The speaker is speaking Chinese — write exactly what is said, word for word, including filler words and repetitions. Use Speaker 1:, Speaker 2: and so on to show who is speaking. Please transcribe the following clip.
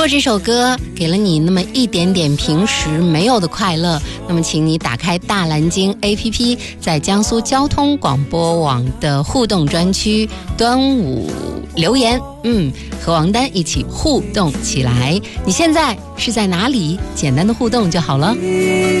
Speaker 1: 如果这首歌给了你那么一点点平时没有的快乐，那么请你打开大蓝鲸 A P P， 在江苏交通广播网的互动专区端午留言，嗯，和王丹一起互动起来。你现在是在哪里？简单的互动就好了。